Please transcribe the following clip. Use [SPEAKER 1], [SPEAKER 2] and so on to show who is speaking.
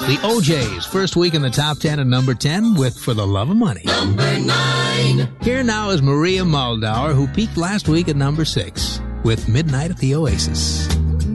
[SPEAKER 1] The OJ's, first week in the top 10 at number 10 with For the Love of Money.
[SPEAKER 2] Number 9.
[SPEAKER 1] Here now is Maria Muldaur, who peaked last week at number 6 with Midnight at the Oasis.